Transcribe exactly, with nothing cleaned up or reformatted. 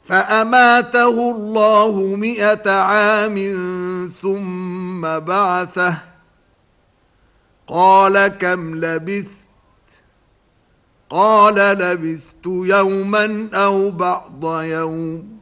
فأماته الله مئة عام ثم بعثه قال كم لبثت قال لبثت يوما أو بعض يوم